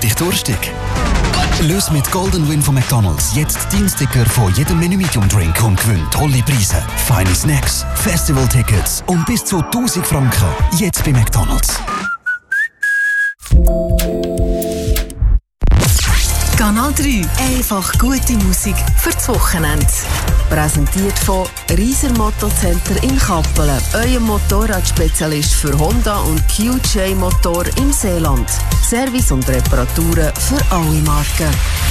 Macht dich durstig? Löse mit Golden Win von McDonald's jetzt deinen Sticker von jedem Menü Medium Drink und gewinn tolle Preise, feine Snacks, Festival-Tickets und bis zu 1000 Franken. Jetzt bei McDonald's. Kanal 3. Einfach gute Musik für das Wochenende. Präsentiert von Rieser Motorcenter in Kappelen. Euer Motorradspezialist für Honda und QJ Motor im Seeland. Service und Reparaturen für alle Marken.